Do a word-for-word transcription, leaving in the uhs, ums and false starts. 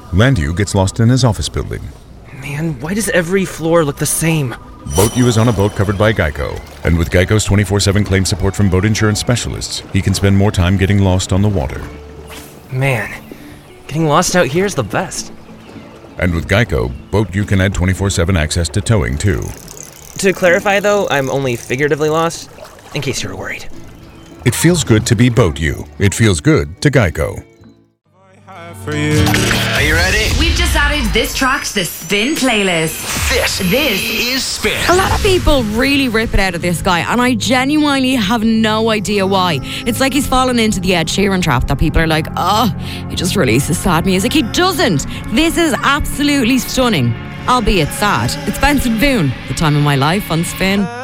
Landu gets lost in his office building. Man, why does every floor look the same? Boat U is on a boat covered by Geico, and with Geico's twenty-four seven claim support from boat insurance specialists, he can spend more time getting lost on the water. Man, getting lost out here is the best. And with Geico, Boat U can add twenty-four seven access to towing too. To clarify though, I'm only figuratively lost, in case you were worried. It feels good to be Boat U. It feels good to Geico. For you. Are you ready? We've just added this track to the Spin playlist. This, this is Spin. A lot of people really rip it out of this guy, and I genuinely have no idea why. It's like he's fallen into the Ed Sheeran trap that people are like, oh, he just releases sad music. He doesn't. This is absolutely stunning, albeit sad. It's Benson Boone, The Time of My Life on Spin.